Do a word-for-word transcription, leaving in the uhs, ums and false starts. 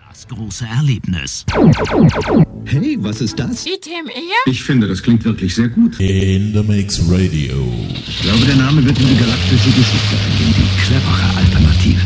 Das große Erlebnis. Hey, was ist das? I T M R? Ich finde, das klingt wirklich sehr gut. In the Mix Radio. Ich glaube, der Name wird in die galaktische Geschichte eingehen. Die clevere Alternative.